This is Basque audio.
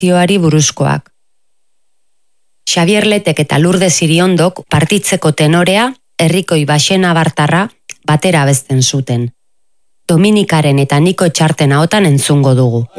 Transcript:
nazioari buruzkoak. Xabier Letek eta Lourdes Iriondok partitzeko tenorea, Herrikoi Baxena Bartarra, batera abesten zuten. Dominikaren eta Niko Etxarten ahotan entzungo dugu.